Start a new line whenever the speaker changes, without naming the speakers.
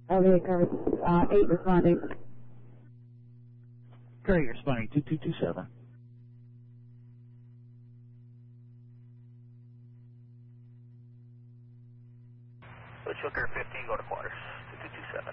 LVA Curve 8 responding.
Curry responding 2227.
Switch Hooker 15, go to quarters, 2227.